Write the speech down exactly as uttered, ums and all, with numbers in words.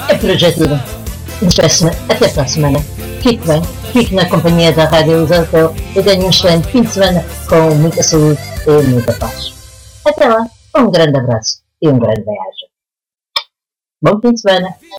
É por hoje é tudo. Despeço-me até para a semana. Fique bem, fique na companhia da Rádio Hotel e tenha um excelente fim de semana com muita saúde e muita paz. Até lá, um grande abraço e um grande beijo. Bom fim de semana.